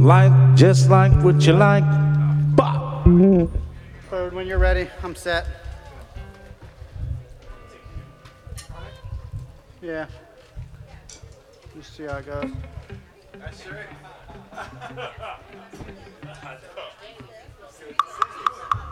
like just like what you like. Bop. Third, when you're ready, I'm set. Yeah. Let's see how it goes. That's right.